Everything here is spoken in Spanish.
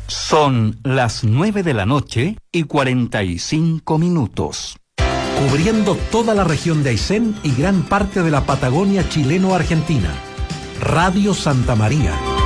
Son las 9:45 a.m. Cubriendo toda la región de Aysén y gran parte de la Patagonia chileno-argentina. Radio Santa María.